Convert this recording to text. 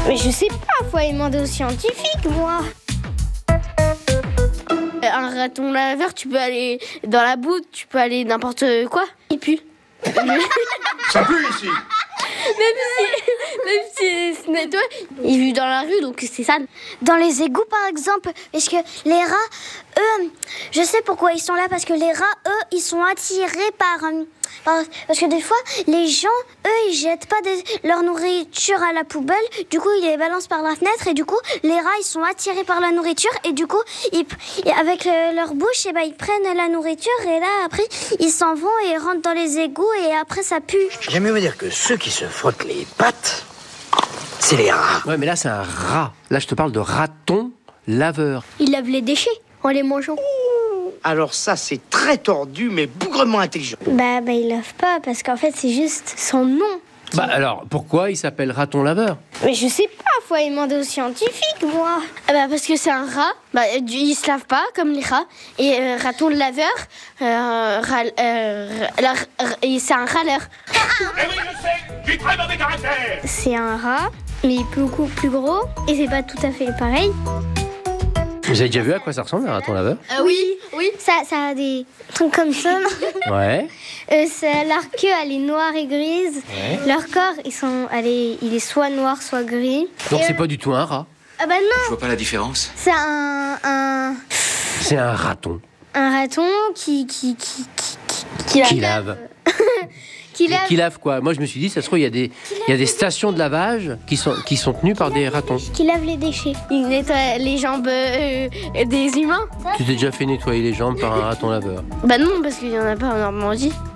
Mais je sais pas, faut aller demander aux scientifiques, moi. Un raton laveur, tu peux aller dans la boue, tu peux aller n'importe quoi. Il pue. Ça pue ici. Même si il se nettoie, il vit dans la rue, donc c'est sale. Dans les égouts, par exemple, parce que les rats, eux, je sais pourquoi ils sont là, parce que les rats, eux, ils sont attirés parce que des fois, les gens, eux, ils jettent pas leur nourriture à la poubelle, du coup, ils les balancent par la fenêtre, et du coup, les rats, ils sont attirés par la nourriture, et du coup, avec leur bouche, ils prennent la nourriture, et là, après, ils s'en vont et rentrent dans les égouts, et après, ça pue. J'aime mieux me dire que ceux qui se frottent les pattes, c'est les rats. Ouais, mais là, c'est un rat. Là, je te parle de raton laveur. Ils lavent les déchets en les mangeant. Alors ça, c'est très tordu, mais bougrement intelligent. Bah, ils lavent pas, parce qu'en fait, c'est juste son nom. Bah alors, pourquoi il s'appelle raton laveur? Mais je sais pas, faut aller demander aux scientifiques, moi. Parce que c'est un rat, il se lave pas comme les rats. Et raton laveur, et c'est un râleur. Eh oui, je sais, j'ai très mauvais caractère. C'est un rat, mais beaucoup plus gros, et c'est pas tout à fait pareil. Vous avez déjà vu à quoi ça ressemble, un raton laveur? Oui. Ça a des trucs comme ça. Ouais. Leur queue, elle est noire et grise. Ouais. Leur corps, il est soit noir, soit gris. Donc c'est pas du tout un rat. Ah bah non, Je vois pas la différence. c'est un C'est un raton raton qui lave. Qui lave. Qui lave quoi? Moi je me suis dit, ça se trouve, il y a des stations de lavage qui sont tenues par des ratons. Qui lave les déchets. Il nettoie les jambes des humains. Tu t'es déjà fait nettoyer les jambes par un raton laveur? Bah non, parce qu'il y en a pas en Normandie.